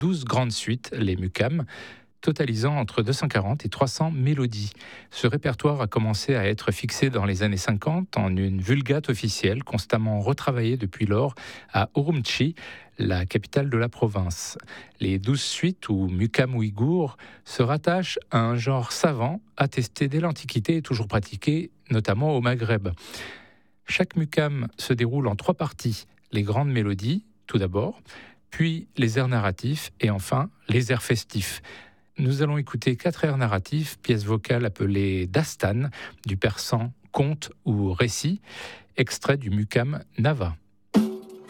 12 grandes suites, les mukam, totalisant entre 240 et 300 mélodies. Ce répertoire a commencé à être fixé dans les années 50 en une vulgate officielle, constamment retravaillée depuis lors à Urumqi, la capitale de la province. Les 12 suites, ou mukam ouïghours, se rattachent à un genre savant, attesté dès l'Antiquité et toujours pratiqué, notamment au Maghreb. Chaque mukam se déroule en 3 parties. Les grandes mélodies, tout d'abord, puis les airs narratifs et enfin les airs festifs. Nous allons écouter 4 airs narratifs, pièces vocales appelées dastan, du persan conte ou récit, extrait du mukam Nava.